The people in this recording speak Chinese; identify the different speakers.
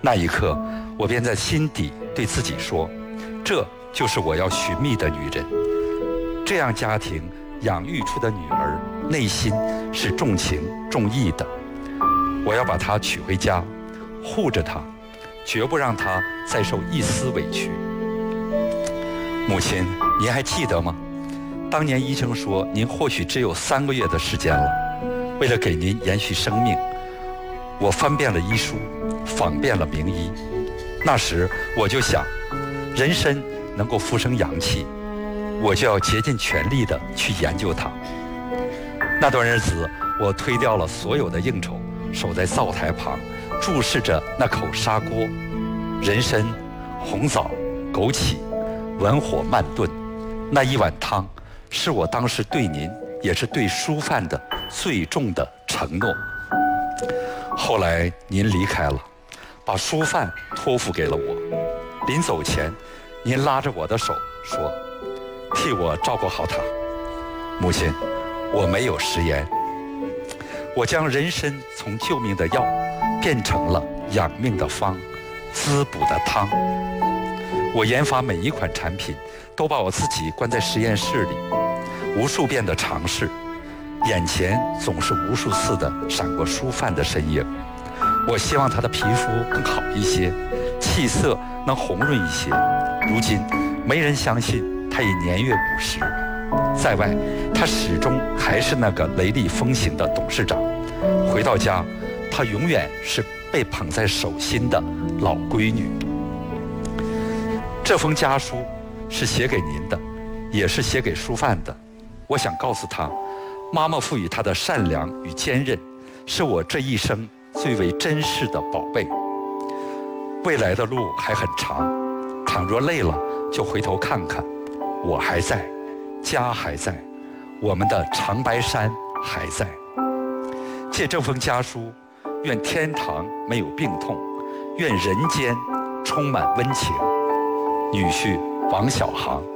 Speaker 1: 那一刻，我便在心底对自己说，这就是我要寻觅的女人。这样家庭养育出的女儿，内心是重情重义的。我要把她娶回家，护着她，绝不让她再受一丝委屈。母亲，您还记得吗？当年医生说您或许只有3个月的时间了。为了给您延续生命，我翻遍了医书，访遍了名医。那时我就想，人参能够复生阳气，我就要竭尽全力地去研究它。那段日子，我推掉了所有的应酬，守在灶台旁，注视着那口砂锅。人参、红枣、枸杞，文火慢炖。那一碗汤，是我当时对您，也是对书范的最重的承诺。后来您离开了，把书范托付给了我。临走前，您拉着我的手说，替我照顾好他。母亲，我没有食言，我将人参从救命的药变成了养命的方，滋补的汤。我研发每一款产品，都把我自己关在实验室里，无数遍的尝试，眼前总是无数次的闪过书范的身影。我希望他的皮肤更好一些，气色能红润一些。如今没人相信他已年逾50，在外他始终还是那个雷厉风行的董事长，回到家他永远是被捧在手心的老闺女。这封家书是写给您的，也是写给书范的。我想告诉他，妈妈赋予他的善良与坚韧，是我这一生最为珍视的宝贝。未来的路还很长，倘若累了，就回头看看，我还在，家还在，我们的长白山还在。借这封家书，愿天堂没有病痛，愿人间充满温情。女婿王小航。